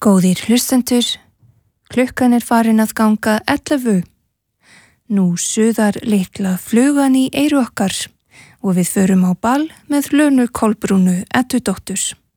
Góðir hlustendur, klukkan farin að ganga 11. Nú suðar litla flugan í eyru okkar og við förum á ball með Lönu Kolbrúnu Eddudóttur.